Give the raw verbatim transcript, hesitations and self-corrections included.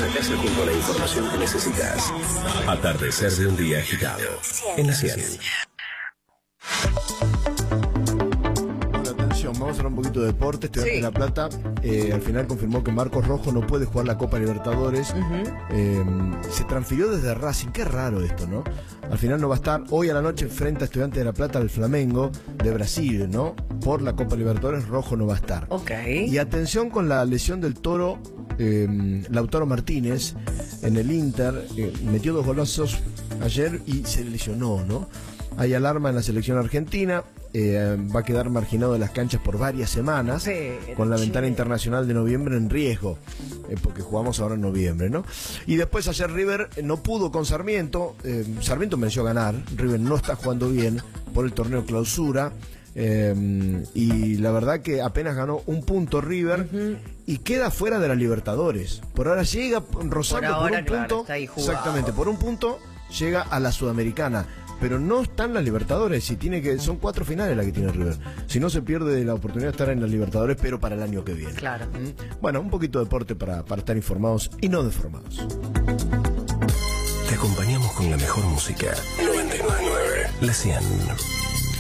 a casa junto a la información que necesitas. Atardecer de un día agitado. En la cien. Vamos a hablar un poquito de deporte. Estudiantes de La Plata eh, al final confirmó que Marcos Rojo no puede jugar la Copa Libertadores. Uh-huh. eh, se transfirió desde Racing. Qué raro esto, ¿no? Al final no va a estar. Hoy a la noche enfrenta a Estudiantes de La Plata al Flamengo de Brasil, ¿no? Por la Copa Libertadores. Rojo no va a estar. Okay. Y atención con la lesión del Toro eh, Lautaro Martínez en el Inter. Eh, metió dos golazos ayer y se lesionó, ¿no? Hay alarma en la selección argentina. Eh, va a quedar marginado de las canchas por varias semanas, Pero con la che. ventana internacional de noviembre en riesgo, eh, porque jugamos ahora en noviembre, ¿no? Y después ayer River no pudo con Sarmiento. eh, Sarmiento mereció ganar. River no está jugando bien por el torneo clausura, eh, y la verdad que apenas ganó un punto River. Uh-huh. Y queda fuera de la Libertadores. Por ahora llega rozando por, ahora, un claro, punto. está ahí jugado. Exactamente, por un punto llega a la Sudamericana. Pero no están las Libertadores, y tiene que, son cuatro finales las que tiene River. Si no, se pierde la oportunidad de estar en las Libertadores, pero para el año que viene. Claro. ¿Mm? Bueno, un poquito de deporte para, para estar informados y no deformados. Te acompañamos con la mejor música. noventa y nueve punto nueve. La cien.